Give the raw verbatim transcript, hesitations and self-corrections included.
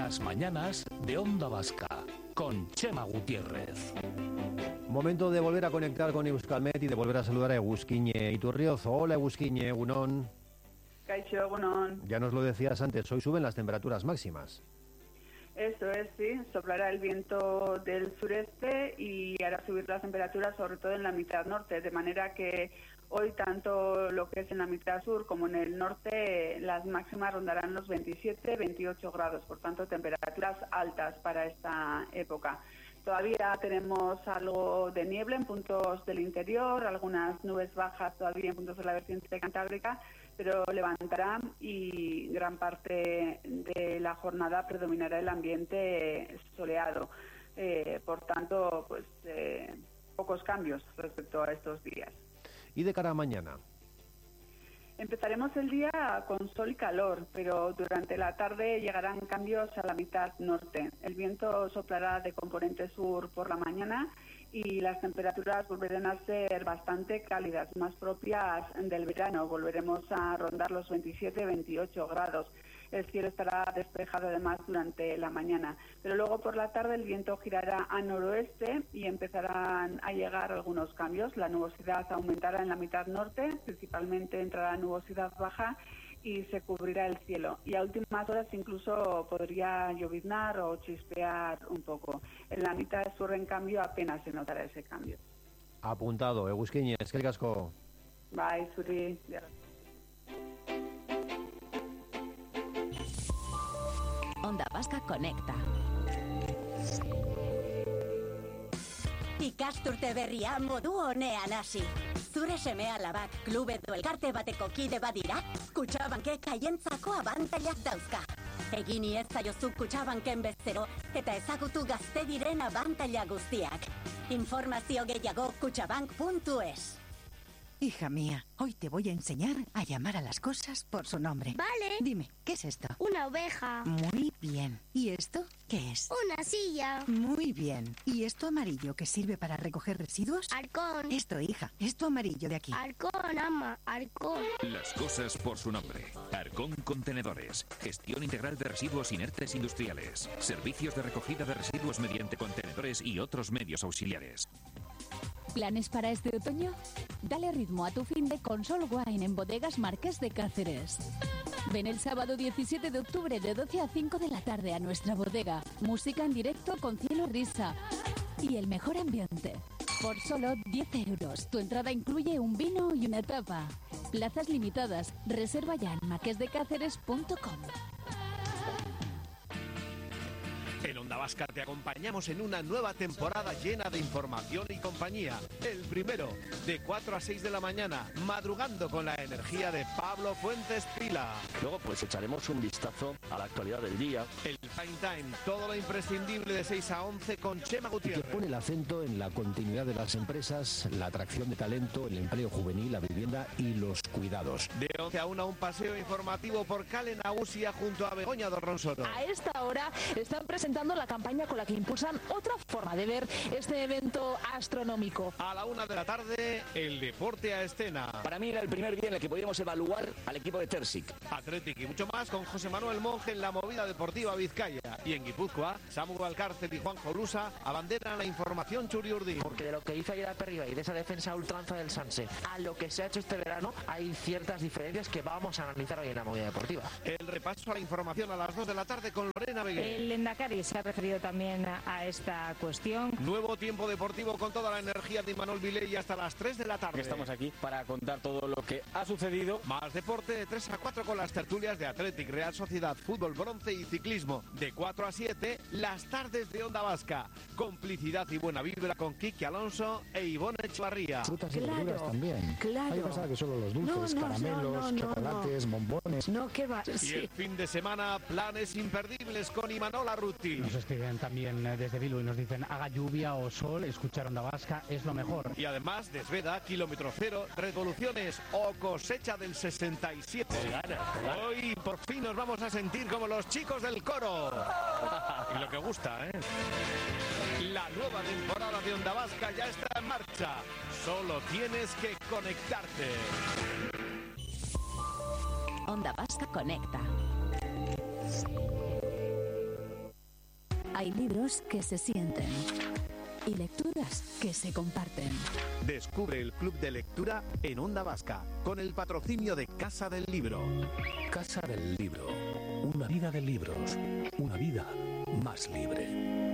Las mañanas de Onda Vasca, con Chema Gutiérrez. Momento de volver a conectar con Euskalmet y de volver a saludar a Egusquiñe Iturrioz. Hola Egusquiñe, egunon. Kaixo, egunon. Ya nos lo decías antes, hoy suben las temperaturas máximas. Eso es, sí, soplará el viento del sureste y hará subir las temperaturas, sobre todo en la mitad norte, de manera que hoy tanto lo que es en la mitad sur como en el norte, las máximas rondarán los veintisiete, veintiocho grados, por tanto temperaturas altas para esta época. Todavía tenemos algo de niebla en puntos del interior, algunas nubes bajas todavía en puntos de la vertiente cantábrica, pero levantarán y gran parte de la jornada predominará el ambiente soleado. Eh, por tanto, pues eh, pocos cambios respecto a estos días. ¿Y de cara a mañana? Empezaremos el día con sol y calor, pero durante la tarde llegarán cambios a la mitad norte. El viento soplará de componente sur por la mañana y las temperaturas volverán a ser bastante cálidas, más propias del verano. Volveremos a rondar los veintisiete, veintiocho grados. El cielo estará despejado además durante la mañana, pero luego por la tarde el viento girará a noroeste y empezarán a llegar algunos cambios. La nubosidad aumentará en la mitad norte, principalmente entrará nubosidad baja y se cubrirá el cielo. Y a últimas horas incluso podría lloviznar o chispear un poco. En la mitad sur, en cambio, apenas se notará ese cambio. Apuntado, Egusquiñe, eskerrik asko. Bye, Suri. Onda Vasca Conecta. Ikasturte berria modu honean hasi. Zure seme alabak klub edo elkarte bateko kide badira, Kutxabankek haientzako abantailak dauzka. Egin iezaiozu Kutxabanken bezero eta ezagutu gazte diren abantaila guztiak. Informazio gehiago kutxabank puntu es. Hija mía, hoy te voy a enseñar a llamar a las cosas por su nombre. Vale. Dime, ¿qué es esto? Una oveja. Muy bien. ¿Y esto qué es? Una silla. Muy bien. ¿Y esto amarillo que sirve para recoger residuos? Arcón. Esto, hija, esto amarillo de aquí. Arcón, ama, Arcón. Las cosas por su nombre. Arcón Contenedores. Gestión integral de residuos inertes industriales. Servicios de recogida de residuos mediante contenedores y otros medios auxiliares. ¿Planes para este otoño? Dale ritmo a tu finde con Sol Wine en Bodegas Marqués de Cáceres. Ven el sábado diecisiete de octubre de doce a cinco de la tarde a nuestra bodega. Música en directo con cielo risa y el mejor ambiente. Por solo diez euros. Tu entrada incluye un vino y una tapa. Plazas limitadas. Reserva ya en marquesdecáceres punto com. En Onda Vasca te acompañamos en una nueva temporada llena de información y compañía. El primero, de cuatro a seis de la mañana, madrugando con la energía de Pablo Fuentes Pila. Luego pues echaremos un vistazo a la actualidad del día. El prime time, todo lo imprescindible de seis a once con Chema Gutiérrez. Que pone el acento en la continuidad de las empresas, la atracción de talento, el empleo juvenil, la vivienda y los cuidados. De once a una, un paseo informativo por Kale Nagusia junto a Begoña Dorronsoro. A esta hora están presentando la campaña con la que impulsan otra forma de ver este evento astronómico. A la una de la tarde, el deporte a escena. Para mí era el primer día en el que podíamos evaluar al equipo de Tersic. Athletic y mucho más con José Manuel Monge en la movida deportiva Vizcaya. Y en Guipúzcoa, Samu Valcárcel y Juan Jolusa abanderan la información Churiurdi. Porque de lo que hizo ayer a Perriba y de esa defensa ultranza del Sanse a lo que se ha hecho este verano, hay ciertas diferencias que vamos a analizar hoy en la movida deportiva. El repaso a la información a las dos de la tarde con Lorena Beguer. El Endacari se ha referido también a esta cuestión. Nuevo tiempo deportivo con toda la energía de Imanol Viley hasta las tres de la tarde. Estamos aquí para contar todo lo que ha sucedido. Más deporte de tres a cuatro con las tertulias de Athletic, Real Sociedad, Fútbol Bronce y Ciclismo. De cuatro a siete, las tardes de Onda Vasca. Complicidad y buena vibra con Kiki Alonso e Ivonne Echevarría. Frutas y claro, verduras también. Claro. Hay que pensar que solo los dulces, no, no, caramelos, no, no, chocolates, no. bombones. No, que va. Y sí. el fin de semana, planes imperdibles con Imanol Arruti. Nos escriben también desde Bilbao y nos dicen haga lluvia o sol, escuchar Onda Vasca es lo mejor. Y además, Desveda, Kilómetro Cero, Revoluciones o Cosecha del sesenta y siete. Hoy por fin nos vamos a sentir como los chicos del coro. Y lo que gusta, ¿eh? La nueva temporada de Onda Vasca ya está en marcha. Solo tienes que conectarte. Onda Vasca Conecta. Hay libros que se sienten y lecturas que se comparten. Descubre el Club de Lectura en Onda Vasca, con el patrocinio de Casa del Libro. Casa del Libro. Una vida de libros. Una vida más libre.